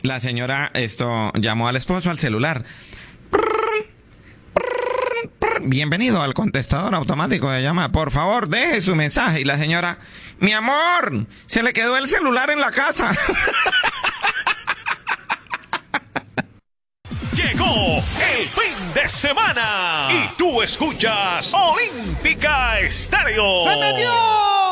la señora llamó al esposo al celular. Bienvenido al contestador automático de llamada. Por favor, deje su mensaje. Y la señora, mi amor, se le quedó el celular en la casa. Llegó el fin de semana y tú escuchas Olímpica Estéreo. ¡Se metió!